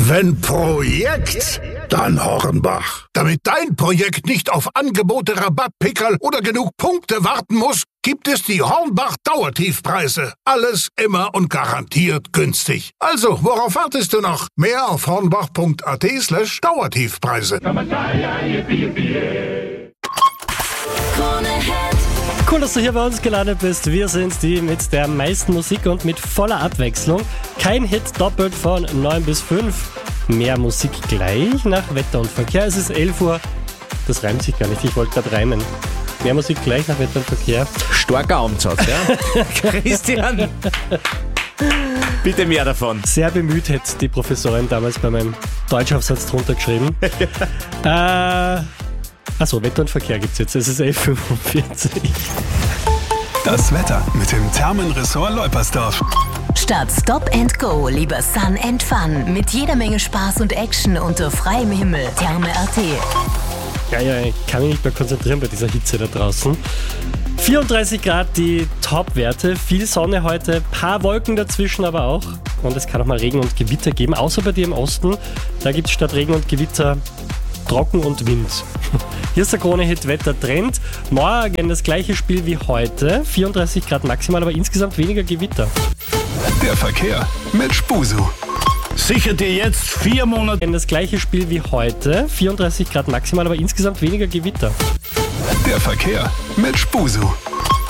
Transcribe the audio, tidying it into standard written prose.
Wenn Projekt, dann Hornbach. Damit dein Projekt nicht auf Angebote, Rabattpickerl oder genug Punkte warten muss, gibt es die Hornbach Dauertiefpreise. Alles immer und garantiert günstig. Also, worauf wartest du noch? Mehr auf hornbach.at/Dauertiefpreise. Cool, dass du hier bei uns gelandet bist. Wir sind die mit der meisten Musik und mit voller Abwechslung. Kein Hit doppelt von 9 bis 5. Mehr Musik gleich nach Wetter und Verkehr. Es ist 11 Uhr. Das reimt sich gar nicht, ich wollte gerade reimen. Mehr Musik gleich nach Wetter und Verkehr. Starker Abendsatz, ja? Christian, bitte mehr davon. Sehr bemüht hätte die Professorin damals bei meinem Deutschaufsatz drunter geschrieben. Achso, Wetter und Verkehr gibt's jetzt. Es ist 11.45 Uhr. Das Wetter mit dem Thermenressort Leupersdorf. Statt Stop and Go lieber Sun and Fun. Mit jeder Menge Spaß und Action unter freiem Himmel. Therme.at. Ja, ich kann mich nicht mehr konzentrieren bei dieser Hitze da draußen. 34 Grad die Top-Werte, viel Sonne heute, paar Wolken dazwischen aber auch. Und es kann auch mal Regen und Gewitter geben, außer bei dir im Osten. Da gibt es statt Regen und Gewitter Trocken und Wind. Hier ist der Krone-Hit Wetter-Trend. Morgen das gleiche Spiel wie heute. 34 Grad maximal, aber insgesamt weniger Gewitter. Der Verkehr mit Spusu. Sicher dir jetzt 4 Monate. Das gleiche Spiel wie heute. 34 Grad maximal, aber insgesamt weniger Gewitter. Der Verkehr mit Spusu.